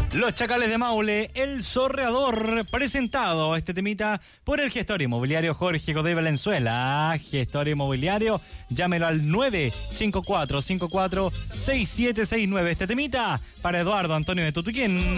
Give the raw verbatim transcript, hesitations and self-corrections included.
Los Chacales de Maule, El Sorreador, presentado este temita por el gestor inmobiliario Jorge Godoy Valenzuela. Gestor inmobiliario, llámelo al nueve cinco cuatro cinco cuatro seis siete seis nueve. Este temita para Eduardo Antonio de Tutuquén.